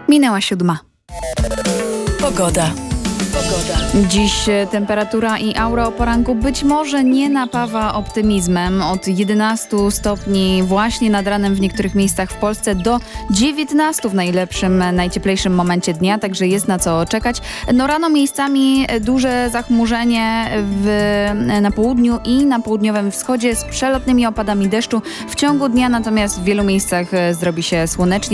Minęła 7. Pogoda. Dziś temperatura i aura o poranku być może nie napawa optymizmem. Od 11 stopni właśnie nad ranem w niektórych miejscach w Polsce do 19 w najcieplejszym momencie dnia, także jest na co czekać. No rano miejscami duże zachmurzenie na południu i na południowym wschodzie z przelotnymi opadami deszczu. W ciągu dnia natomiast w wielu miejscach zrobi się słonecznie.